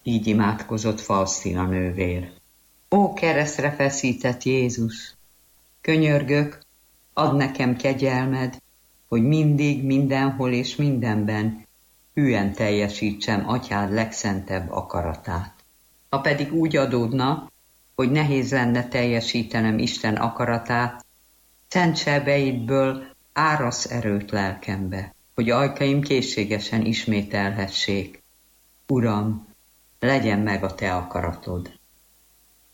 Így imádkozott Faustina nővér. Ó, keresztre feszített Jézus! Könyörgök, add nekem kegyelmed, hogy mindig, mindenhol és mindenben hűen teljesítsem Atyád legszentebb akaratát. Ha pedig úgy adódna, hogy nehéz lenne teljesítenem Isten akaratát, szent sebeidből árasz erőt lelkembe, hogy ajkaim készségesen ismételhessék. Uram, legyen meg a te akaratod.